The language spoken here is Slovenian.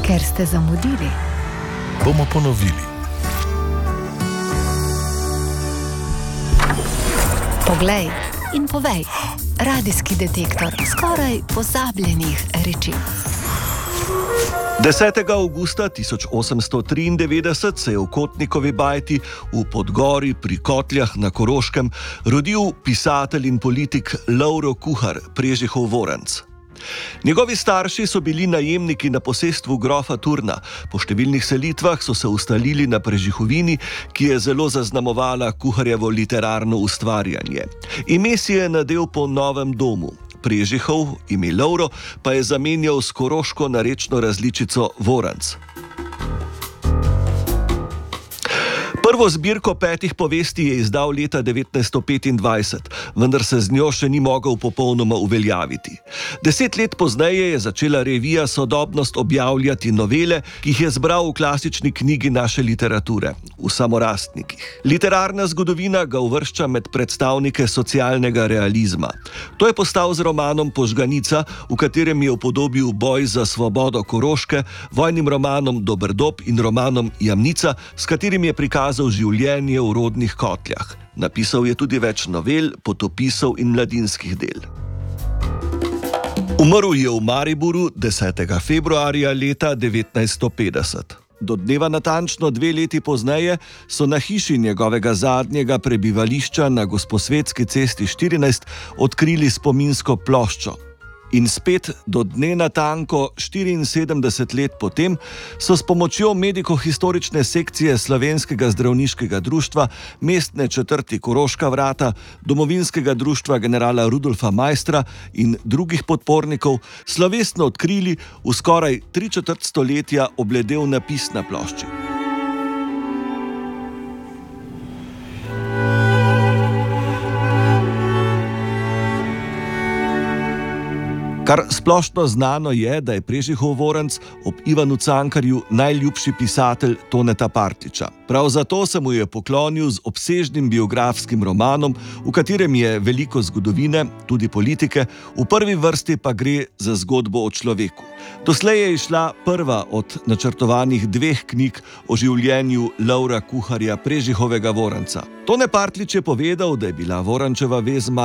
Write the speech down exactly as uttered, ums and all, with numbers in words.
Ker ste zamudili, bomo ponovili. Poglej in povej. Radijski detektor skoraj pozabljenih reči. desetega avgusta tisoč osemsto triindevetdeset se je v Kotnikovi bajti v Podgori pri Kotljah na Koroškem rodil pisatelj in politik Lovro Kuhar, Prežihov Voranc. Njegovi starši so bili najemniki na posestvu grofa Turna. Po številnih selitvah so se ustalili na Prežihovini, ki je zelo zaznamovala Kuharjevo literarno ustvarjanje. Ime si je nadel po novem domu. Prežihov, ime Lovro, pa je zamenjal s koroško narečno različico Voranc. Prvo zbirko petih povesti je izdal leta devetnajststo petindvajset, vendar se z njo še ni mogel popolnoma uveljaviti. Deset let pozneje je začela revija Sodobnost objavljati novele, ki jih je zbral v klasični knjigi naše literature, v Samorastnikih. Literarna zgodovina ga uvršča med predstavnike socialnega realizma. To je postal z romanom Požganica, v katerem je upodobil boj za svobodo Koroške, vojnim romanom Doberdob in romanom Jamnica, s katerim je prikazal življenje v rodnih Kotljah. Napisal je tudi več novel, potopisov in mladinskih del. Umrl je v Mariboru desetega februarja leta devetnajststo petdeset. Do dneva natančno dve leti pozneje so na hiši njegovega zadnjega prebivališča na Gosposvetski cesti štirinajst odkrili spominsko ploščo. In spet do dne natanko štiriinsedemdeset let potem so s pomočjo medikohistorične sekcije Slovenskega zdravniškega društva, mestne četrti Koroška vrata, domovinskega društva generala Rudolfa Maistra in drugih podpornikov slovesno odkrili v skoraj tri četrt stoletja obledel napis na plošči. Kar splošno znano je, da je Prežihov Voranc ob Ivanu Cankarju najljubši pisatelj Toneta Partljiča. Prav zato se mu je poklonil z obsežnim biografskim romanom, v katerem je veliko zgodovine, tudi politike, v prvi vrsti pa gre za zgodbo o človeku. Doslej je izšla prva od načrtovanih dveh knjig o življenju Lovra Kuharja, Prežihovega Voranca. Tone Partljič je povedal, da je bila Vorančeva vez